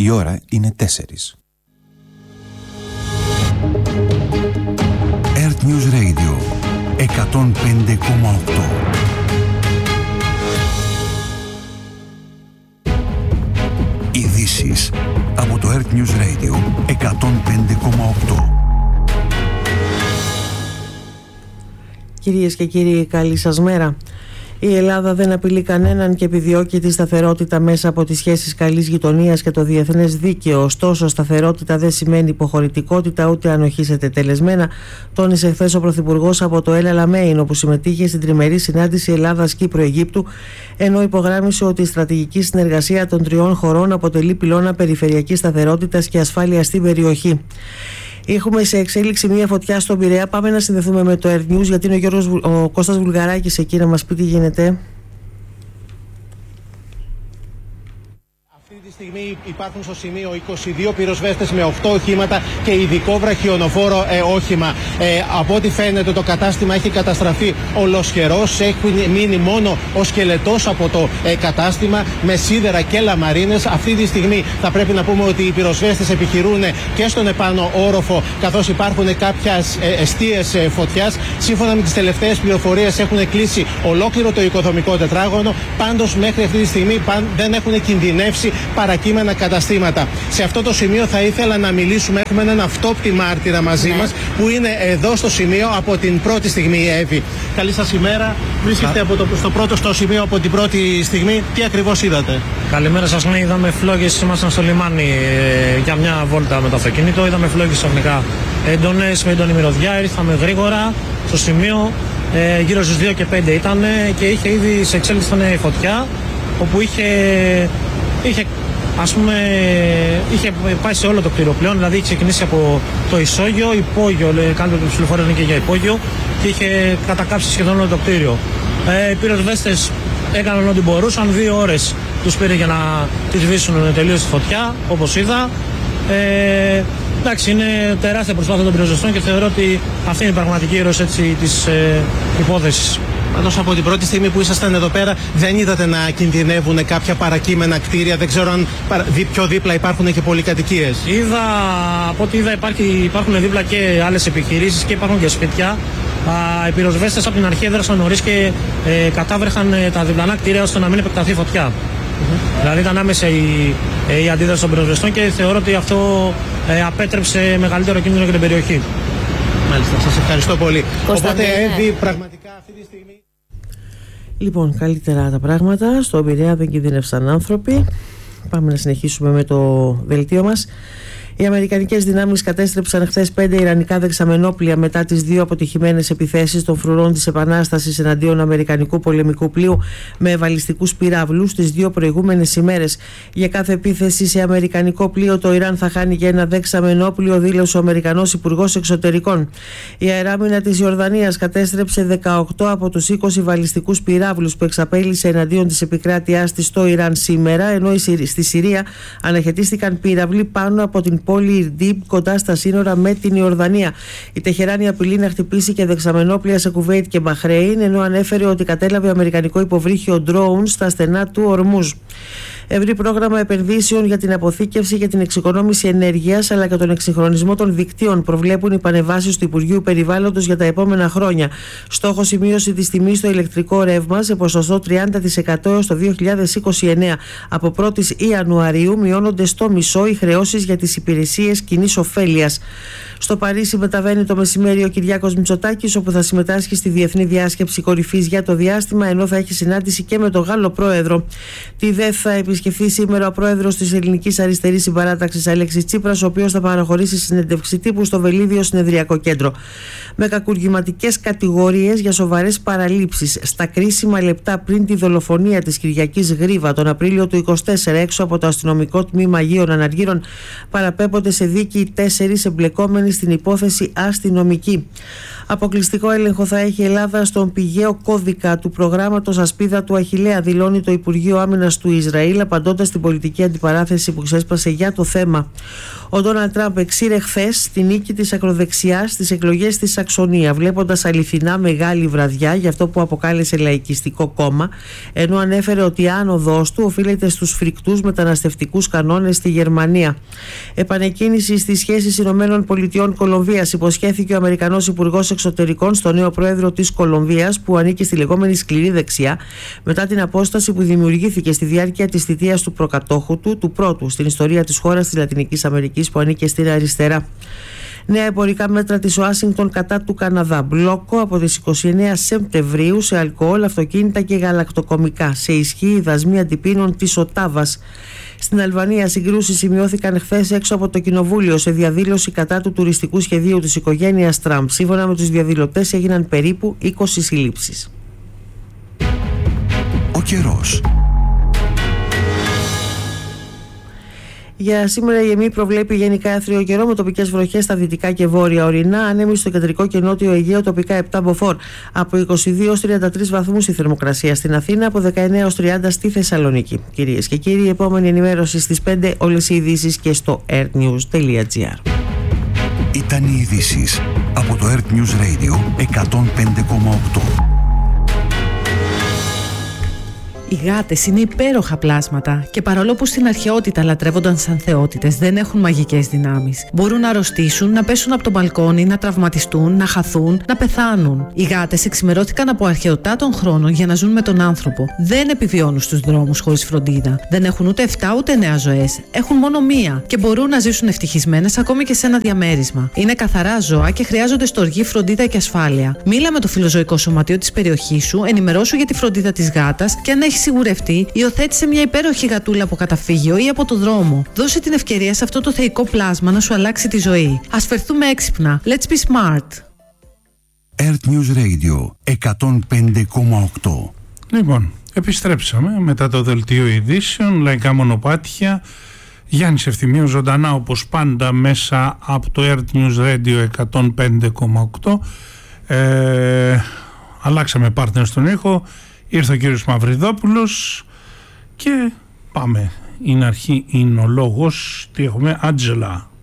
Η ώρα είναι 4. Earth News Radio 105,8. Ειδήσεις από το Earth News Radio 105,8. Κυρίες και κύριοι, καλή σας μέρα. Η Ελλάδα δεν απειλεί κανέναν και επιδιώκει τη σταθερότητα μέσα από τις σχέσεις καλής γειτονίας και το διεθνές δίκαιο. Ωστόσο, σταθερότητα δεν σημαίνει υποχωρητικότητα ούτε ανοχή σε τετελεσμένα, τόνισε χθες ο Πρωθυπουργός από το El Alamein, όπου συμμετείχε στην τριμερή συνάντηση Ελλάδας-Κύπρου-Αιγύπτου, ενώ υπογράμμισε ότι η στρατηγική συνεργασία των τριών χωρών αποτελεί πυλώνα περιφερειακής σταθερότητας και ασφάλειας στην περιοχή. Έχουμε σε εξέλιξη μια φωτιά στον Πειραιά. Πάμε να συνδεθούμε με το Earth News, γιατί είναι ο Κώστας Βουλγαράκης εκεί να μας πει τι γίνεται. Αυτή τη στιγμή υπάρχουν στο σημείο 22 πυροσβέστες με 8 οχήματα και ειδικό βραχιονοφόρο όχημα. Από ό,τι φαίνεται, το κατάστημα έχει καταστραφεί ολοσχερός. Έχει μείνει μόνο ο σκελετός από το κατάστημα με σίδερα και λαμαρίνες. Αυτή τη στιγμή θα πρέπει να πούμε ότι οι πυροσβέστες επιχειρούν και στον επάνω όροφο, καθώς υπάρχουν κάποιες εστίες φωτιάς. Σύμφωνα με τις τελευταίες πληροφορίες, έχουν κλείσει ολόκληρο το οικοδομικό τετράγωνο. Πάντως, μέχρι αυτή τη στιγμή δεν έχουν κινδυνεύσει παρακείμενα καταστήματα. Σε αυτό το σημείο θα ήθελα να μιλήσουμε. Έχουμε έναν αυτόπτη μάρτυρα μαζί μας που είναι εδώ στο σημείο από την πρώτη στιγμή, η Εύη. Καλή σας ημέρα. Βρίσκεστε στο σημείο από την πρώτη στιγμή. Τι ακριβώς είδατε? Καλημέρα σας. Ναι, είδαμε φλόγες. Ήμασταν στο λιμάνι για μια βόλτα με το αυτοκίνητο. Είδαμε φλόγες ξαφνικά έντονες με έντονη μυρωδιά. Ήρθαμε γρήγορα στο σημείο. Γύρω στις 2 και 5 ήταν και είχε ήδη σε εξέλιξη η φωτιά, όπου είχε πάει σε όλο το κτίριο πλέον, δηλαδή είχε ξεκινήσει από το ισόγειο, υπόγειο, κάντε το ψηφοφόρο είναι και για υπόγειο, και είχε κατακάψει σχεδόν όλο το κτίριο. Οι πυροσβέστες έκαναν ό,τι μπορούσαν, 2 ώρες τους πήρε για να τη σβήσουν τελείως τη φωτιά, όπως είδα. Εντάξει, είναι τεράστια προσπάθεια των πυροσβεστών και θεωρώ ότι αυτή είναι η πραγματική ήρωες της υπόθεσης. Πάντως, από την πρώτη στιγμή που ήσασταν εδώ πέρα, δεν είδατε να κινδυνεύουν κάποια παρακείμενα κτίρια? Δεν ξέρω αν πιο δίπλα υπάρχουν και πολυκατοικίες. Από ό,τι είδα υπάρχουν δίπλα και άλλες επιχειρήσεις και υπάρχουν και σπίτια. Οι πυροσβέστες από την αρχή έδρασαν νωρίς και κατάβρεχαν τα διπλανά κτίρια ώστε να μην επεκταθεί φωτιά. Δηλαδή ήταν άμεσα η αντίδραση των πυροσβεστών και θεωρώ ότι αυτό απέτρεψε μεγαλύτερο κίνδυνο για την περιοχή. Μάλιστα, σας ευχαριστώ πολύ. Οπότε, Εύη, πραγματικά αυτή τη στιγμή... Λοιπόν, καλύτερα τα πράγματα. Στο Πειραιά δεν κινδύνευσαν άνθρωποι. Πάμε να συνεχίσουμε με το δελτίο μας. Οι αμερικανικές δυνάμεις κατέστρεψαν χθες 5 ιρανικά δεξαμενόπλια μετά τις 2 αποτυχημένες επιθέσεις των φρουρών της Επανάστασης εναντίον αμερικανικού πολεμικού πλοίου με βαλιστικούς πυράβλους τις 2 προηγούμενες ημέρες. Για κάθε επίθεση σε αμερικανικό πλοίο, το Ιράν θα χάνει και ένα δεξαμενόπλιο, δήλωσε ο Αμερικανός Υπουργός Εξωτερικών. Η αεράμινα της Ιορδανίας κατέστρεψε 18 από τους 20 βαλιστικούς πυράβλους που εξαπέλυσε εναντίον της επικράτειάς της στο Ιράν σήμερα, ενώ στη Συρία αναχαιτίστηκαν πυραυλοί πάνω από την πόλη Ιρντίμπ κοντά στα σύνορα με την Ιορδανία. Η Τεχεράνη απειλεί να χτυπήσει και δεξαμενόπλια σε Κουβέιτ και Μπαχρέιν, ενώ ανέφερε ότι κατέλαβε αμερικανικό υποβρύχιο drones στα στενά του Ορμούζ. Ευρύ πρόγραμμα επενδύσεων για την αποθήκευση και την εξοικονόμηση ενέργειας αλλά και τον εξυγχρονισμό των δικτύων προβλέπουν οι πανεβάσεις του Υπουργείου Περιβάλλοντος για τα επόμενα χρόνια. Στόχος η μείωση της τιμής στο ηλεκτρικό ρεύμα σε ποσοστό 30% έως το 2029. Από 1η Ιανουαρίου μειώνονται στο μισό οι χρεώσεις για τις υπηρεσίες κοινής ωφέλειας. Στο Παρίσι μεταβαίνει το μεσημέρι ο Κυριάκος Μητσοτάκης, όπου θα συμμετάσχει στη Διεθνή Διάσκεψη Κορυφής για το διάστημα, ενώ θα έχει συνάντηση και με τον Γάλλο πρόεδρο. Τη ΔΕΘ θα επισκεφθεί σήμερα ο πρόεδρος της Ελληνικής Αριστερής Συμπαράταξης Αλέξης Τσίπρας, ο οποίος θα παραχωρήσει συνέντευξη τύπου στο Βελίδιο Συνεδριακό Κέντρο. Με κακουργηματικές κατηγορίες για σοβαρές παραλήψεις στα κρίσιμα λεπτά πριν τη δολοφονία της Κυριακής Γρίβα τον Απρίλιο του 2024 έξω από το αστυνομικό τμήμα Αγίων Αναργύρων, παραπέμπονται σε δίκη 4 εμπλεκόμενοι στην υπόθεση αστυνομικοί. Αποκλειστικό έλεγχο θα έχει η Ελλάδα στον πηγαίο κώδικα του προγράμματος Ασπίδα του Αχιλλέα, δηλώνει το Υπουργείο Άμυνας του Ισραήλ, απαντώντας στην πολιτική αντιπαράθεση που ξέσπασε για το θέμα. Ο Ντόναλντ Τραμπ εξήρε χθες τη νίκη της ακροδεξιάς στις εκλογές στη Σαξονία, βλέποντας αληθινά μεγάλη βραδιά για αυτό που αποκάλεσε λαϊκιστικό κόμμα, ενώ ανέφερε ότι η άνοδός του οφείλεται στους φρικτούς μεταναστευτικούς κανόνες στη Γερμανία. Επανεκκίνηση στις σχέσεις ΗΠΑ-Κολομβίας υποσχέθηκε ο Αμερικανός Υπουργός Εξωτερικών στο νέο πρόεδρο της Κολομβίας, που ανήκει στη λεγόμενη σκληρή δεξιά, μετά την απόσταση που δημιουργήθηκε στη διάρκεια της θητείας του προκατόχου του, του πρώτου στην ιστορία της χώρας της Λατινικής Αμερικής που ανήκε στην αριστερά. Νέα εμπορικά μέτρα της Ουάσιγκτον κατά του Καναδά. Μπλόκο από τις 29 Σεπτεμβρίου σε αλκοόλ, αυτοκίνητα και γαλακτοκομικά. Σε ισχύ οι δασμοί αντιπίνων της Οτάβας. Στην Αλβανία συγκρούσεις σημειώθηκαν χθες έξω από το κοινοβούλιο σε διαδήλωση κατά του τουριστικού σχεδίου της οικογένειας Τραμπ. Σύμφωνα με τους διαδηλωτές έγιναν περίπου 20 συλλήψεις. Ο καιρός. Για σήμερα η ΕΜΗ προβλέπει γενικά άθριο καιρό με τοπικές βροχές στα δυτικά και βόρεια ορεινά, ανέμει στο κεντρικό και νότιο Αιγαίο, τοπικά 7 μποφόρ. Από 22 ως 33 βαθμούς η θερμοκρασία στην Αθήνα, από 19 ως 30 στη Θεσσαλονίκη. Κυρίες και κύριοι, η επόμενη ενημέρωση στις 5, όλες οι ειδήσεις και στο airnews.gr. Ήταν οι ειδήσεις από το Earth News Radio 105,8. Οι γάτες είναι υπέροχα πλάσματα και παρόλο που στην αρχαιότητα λατρεύονταν σαν θεότητες, δεν έχουν μαγικές δυνάμεις. Μπορούν να αρρωστήσουν, να πέσουν από το μπαλκόνι, να τραυματιστούν, να χαθούν, να πεθάνουν. Οι γάτες εξημερώθηκαν από αρχαιοτά των χρόνων για να ζουν με τον άνθρωπο. Δεν επιβιώνουν στους δρόμους χωρίς φροντίδα. Δεν έχουν ούτε 7 ούτε 9 ζωές. Έχουν μόνο μία και μπορούν να ζήσουν ευτυχισμένες ακόμη και σε ένα διαμέρισμα. Είναι καθαρά ζώα και χρειάζονται στοργή, φροντίδα και ασφάλεια. Μίλα με το φιλοζωικό σωματείο της περιοχής σου, ενημερώσου για τη φροντίδα της γάτας και αν έχει σιγουρευτεί, υιοθέτησε μια υπέροχη γατούλα από καταφύγιο ή από το δρόμο. Δώσε την ευκαιρία σε αυτό το θεϊκό πλάσμα να σου αλλάξει τη ζωή. Ας φερθούμε έξυπνα. Let's be smart. Earth News Radio 105,8. Λοιπόν, επιστρέψαμε μετά το δελτίο ειδήσεων, λαϊκά μονοπάτια. Γιάννης Ευθυμίου ζωντανά όπως πάντα μέσα από το Earth News Radio 105,8. Αλλάξαμε partner στον ήχο. Ήρθε ο κύριος Μαυριδόπουλος και πάμε. Είναι αρχή, είναι ο λόγος. Τι έχουμε, Άντζελα.